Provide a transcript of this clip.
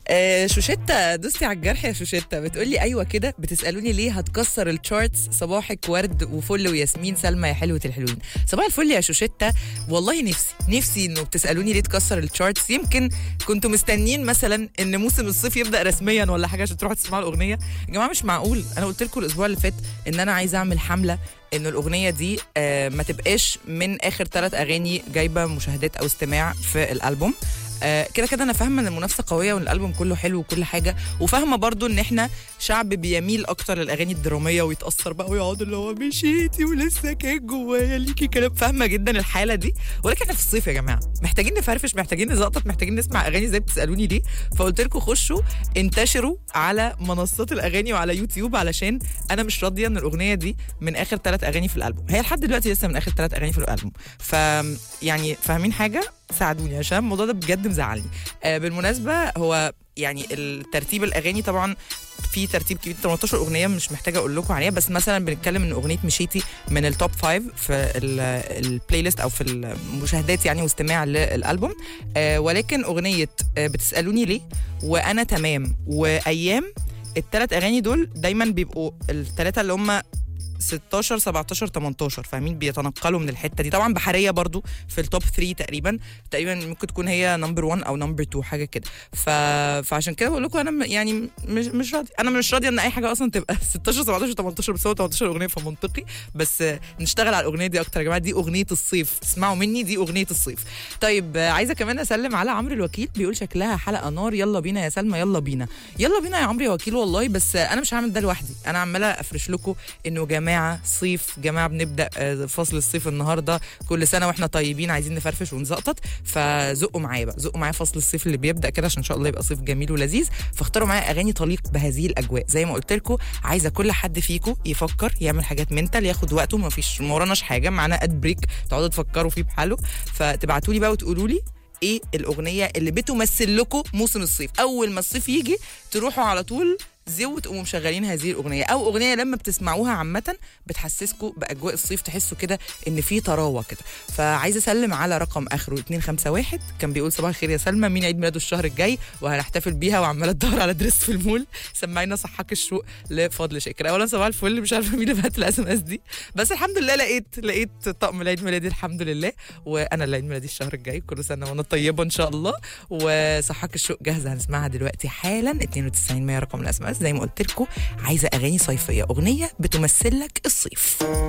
شوشتة دوستي على الجرح يا شوشتة، بتقولي ايوه كده. بتسالوني ليه هتكسر الشارتس؟ صباحك ورد وفل وياسمين سلمى يا حلوه الحلوين. صباح الفل يا شوشتة. والله نفسي انه بتسالوني ليه تكسر الشارتس. يمكن كنتوا مستنيين مثلا ان موسم الصيف يبدا رسميا ولا حاجه عشان تروحوا تسمعوا الاغنيه. يا جماعه مش معقول، انا قلت لكم الاسبوع اللي فات ان انا عايزه اعمل حمله انه الاغنيه دي ما تبقاش من اخر 3 اغاني جايبه مشاهدات او استماع في الالبوم. كده كده انا فاهمه ان المنافسه قويه وان الالبوم كله حلو وكل حاجه، وفاهمه برضو ان احنا شعب بيميل اكتر للاغاني الدراميه ويتاثر بقى ويقعد اللي هو مشيتي ولسه كان جوايا ليكي كلام. فاهمه جدا الحاله دي، ولكن احنا في الصيف يا جماعه محتاجين نفرفش، محتاجين نزقطط، محتاجين نسمع اغاني زي بتسالوني ليه. فقلت لكم خشوا انتشروا على منصات الاغاني وعلى يوتيوب، علشان انا مش راضيه ان الاغنيه دي من اخر 3 اغاني في الالبوم. هي لحد دلوقتي لسه من اخر 3 اغاني في الالبوم. ف يعني فاهمين حاجه؟ ساعدوني عشان الموضوع ده بجد مزعلني. بالمناسبه هو يعني الترتيب الاغاني طبعا في ترتيب كبير، 18 اغنيه مش محتاجه اقول لكم عليها، بس مثلا بنتكلم ان اغنيه مشيتي من التوب 5 في البلاي ليست او في المشاهدات يعني واستماع للالبوم. ولكن اغنيه بتسالوني ليه وانا تمام وايام، ال3 اغاني دول دايما بيبقوا ال3 اللي هم 16 17 18 فاهمين، بيتنقلوا من الحته دي. طبعا بحريه برضو في التوب 3 تقريبا ممكن تكون هي نمبر 1 او نمبر 2 حاجه كده. فعشان كده بقول لكم انا يعني مش راضي، انا مش راضيه ان اي حاجه اصلا تبقى 16 17 18، بس هو 18 اغنيه فمنطقي. بس نشتغل على الاغنيه دي اكتر يا جماعه، دي اغنيه الصيف، اسمعوا مني دي اغنيه الصيف. طيب عايزه كمان اسلم على عمرو الوكيل، بيقول شكلها حلقه نار، يلا بينا يا سلمى، يلا بينا يا عمرو يا وكيل. والله بس انا مش هعمل ده لوحدي، انا عماله افرش لكم انه جماعه صيف، جماعه بنبدا فصل الصيف النهارده، كل سنه واحنا طيبين، عايزين نفرفش ونزقطط. فزقوا معايا بقى، زقوا معايا فصل الصيف اللي بيبدا كده عشان ان شاء الله يبقى صيف جميل ولذيذ. فاختاروا معايا اغاني تليق بهذه الاجواء. زي ما قلت لكم عايزه كل حد فيكم يفكر يعمل حاجات منتال، ياخد وقته، ما فيش وراناش حاجه، معانا اد بريك تقعدوا تفكروا فيه بحاله. فتبعتوا لي بقى وتقولوا لي ايه الاغنيه اللي بتمثل لكم موسم الصيف. اول ما الصيف يجي تروحوا على طول تقوموا مشغلين هذه الاغنيه، او اغنيه لما بتسمعوها عامه بتحسسكم باجواء الصيف، تحسوا كده ان في طراوه كده. فعايزه اسلم على رقم اخره 251 كان بيقول صباح الخير يا سلمى، مين عيد ميلاده الشهر الجاي وهنحتفل بيها، وعماله تدور على دريس في المول، سمعينا صحاك الشوق لفضل شاكر. اولا صباح الفل، مش عارفه مين اللي بعت الاس ام اس دي، بس الحمد لله لقيت طقم العيد ميلادي الحمد لله، وانا اللي عيد ميلادي الشهر الجاي، كل سنه وانا طيبه ان شاء الله. وصحاك الشوق جاهزه هنسمعها دلوقتي حالا. 92 100 رقم الاس ام اس. زي ما قلت لكم عايزه اغاني صيفيه، اغنيه بتمثل لك الصيف.